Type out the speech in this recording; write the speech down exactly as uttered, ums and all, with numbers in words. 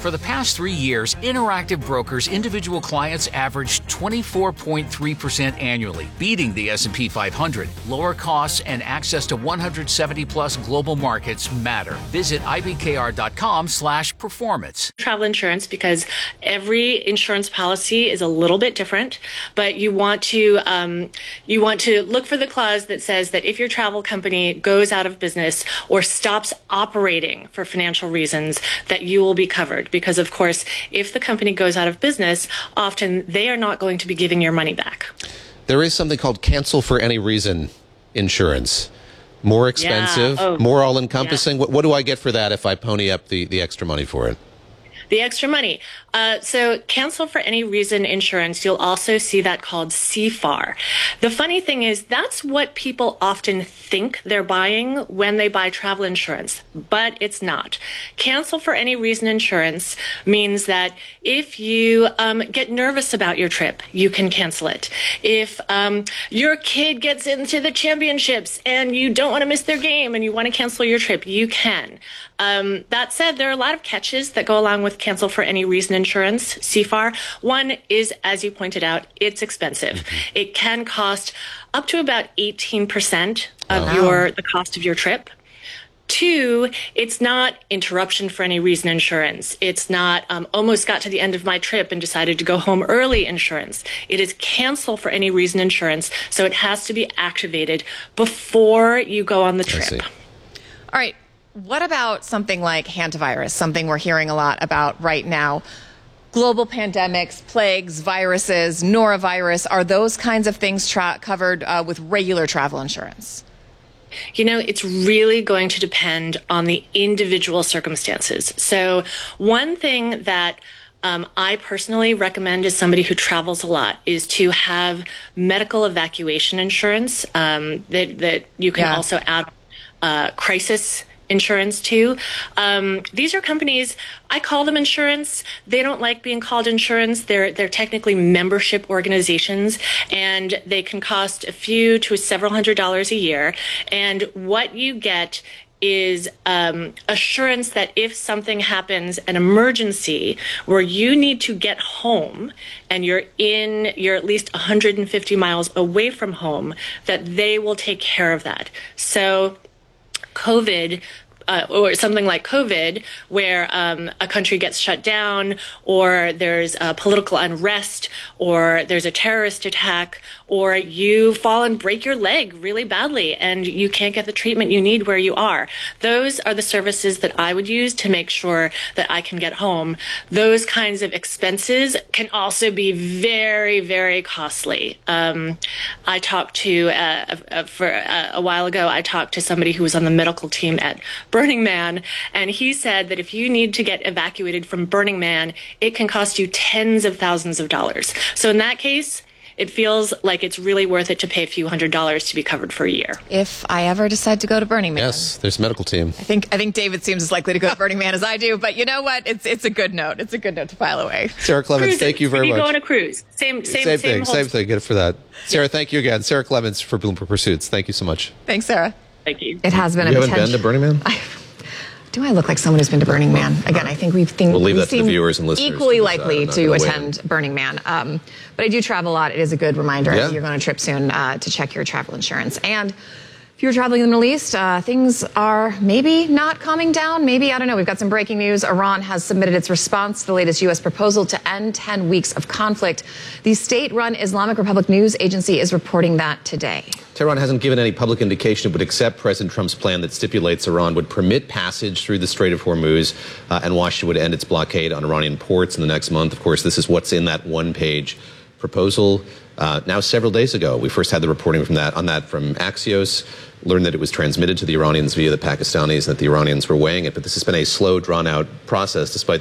For the past three years, Interactive Brokers individual clients averaged twenty-four point three percent annually, beating the S and P five hundred. Lower costs and access to one hundred seventy plus global markets matter. Visit I B K R dot com slash performance. Travel insurance, because every insurance policy is a little bit different, but you want to um, you want to look for the clause that says that if your travel company goes out of business or stops operating for financial reasons, that you will be covered. Because, of course, if the company goes out of business, often they are not going to be giving your money back. There is something called cancel for any reason insurance. More expensive, yeah. oh, more all-encompassing. yeah. What, what do I get for that if I pony up the, the extra money for it? The extra money. Uh, so cancel for any reason insurance, you'll also see that called C F A R. The funny thing is that's what people often think they're buying when they buy travel insurance, but it's not. Cancel for any reason insurance means that if you um, get nervous about your trip, you can cancel it. If um, your kid gets into the championships and you don't want to miss their game and you want to cancel your trip, you can. Um, that said, there are a lot of catches that go along with cancel for any reason insurance, C F A R. One is, as you pointed out, it's expensive. Mm-hmm. It can cost up to about eighteen percent of wow. your the cost of your trip. Two, it's not interruption for any reason insurance. It's not um, almost got to the end of my trip and decided to go home early insurance. It is cancel for any reason insurance, so it has to be activated before you go on the trip. All right. What about something like hantavirus, something we're hearing a lot about right now? Global pandemics, plagues, viruses, norovirus, are those kinds of things tra- covered uh, with regular travel insurance? You know, it's really going to depend on the individual circumstances. So one thing that Um, I personally recommend as somebody who travels a lot is to have medical evacuation insurance um, that, that you can Yeah. also add uh, crisis insurance too. Um, these are companies, I call them insurance. They don't like being called insurance. They're they're technically membership organizations, and they can cost a few to several hundred dollars a year. And what you get is um, assurance that if something happens, an emergency where you need to get home and you're in, you're at least one hundred fifty miles away from home, that they will take care of that. So COVID, uh, or something like COVID, where um, a country gets shut down, or there's uh, political unrest, or there's a terrorist attack, or you fall and break your leg really badly and you can't get the treatment you need where you are. Those are the services that I would use to make sure that I can get home. Those kinds of expenses can also be very, very costly. Um, I talked to, uh, uh, for uh, a while ago, I talked to somebody who was on the medical team at Burning Man, and he said that if you need to get evacuated from Burning Man, it can cost you tens of thousands of dollars. So in that case, it feels like it's really worth it to pay a few hundred dollars to be covered for a year. If I ever decide to go to Burning Man. Yes, there's a medical team. I think I think David seems as likely to go to Burning Man as I do, but you know what? It's it's a good note. It's a good note to file away. Sarah Clements, Cruises. thank you very you much. You go on a cruise. Same, same, same, same thing. whole Same thing. Get it for that. Sarah, thank you again. Sarah Clements for Bloomberg Pursuits. Thank you so much. Thanks, Sarah. Thank you. It has been you a haven't potential. been to Burning Man? I, do I look like someone who's been to Burning Man? Again, I think we think We'll leave we that to the seem viewers and listeners equally to decide. likely I'm not to gonna attend wait. Burning Man. Um, but I do travel a lot. It is a good reminder Yeah. if you're going on a trip soon uh, to check your travel insurance. And if you're traveling in the Middle East, uh, things are maybe not calming down. Maybe, I don't know. We've got some breaking news. Iran has submitted its response to the latest U S proposal to end ten weeks of conflict. The state-run Islamic Republic News Agency is reporting that today. Tehran hasn't given any public indication it would accept President Trump's plan that stipulates Iran would permit passage through the Strait of Hormuz uh, and Washington would end its blockade on Iranian ports in the next month. Of course, this is what's in that one-page proposal. Uh, now, several days ago, we first had the reporting from that on that from Axios, learned that it was transmitted to the Iranians via the Pakistanis and that the Iranians were weighing it. But this has been a slow, drawn-out process, despite